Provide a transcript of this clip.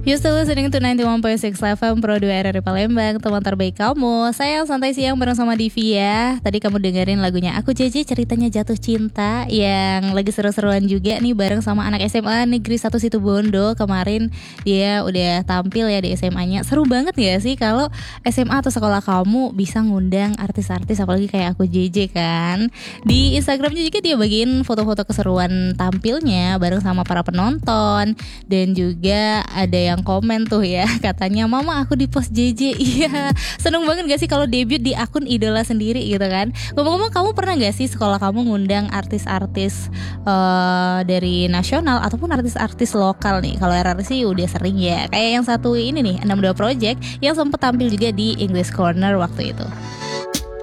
You still listening to 91.6 FM Pro 2 RRI Palembang, teman terbaik kamu. Saya santai siang bareng sama Divya. Tadi kamu dengerin lagunya Aku JJ, ceritanya jatuh cinta, yang lagi seru-seruan juga nih bareng sama anak SMA Negeri 1 Situbondo. Kemarin dia udah tampil ya di SMA-nya. Seru banget ya sih kalau SMA atau sekolah kamu bisa ngundang artis-artis, apalagi kayak Aku JJ kan. Di Instagramnya juga dia bagiin foto-foto keseruan tampilnya bareng sama para penonton. Dan juga ada yang komen tuh ya, katanya mama aku di post JJ. Iya, seneng banget gak sih kalau debut di akun idola sendiri gitu kan. Ngomong-ngomong, kamu pernah gak sih sekolah kamu ngundang artis-artis dari nasional ataupun artis-artis lokal nih? Kalau RR sih udah sering ya, kayak yang satu ini nih, 62 Project yang sempat tampil juga di English Corner waktu itu.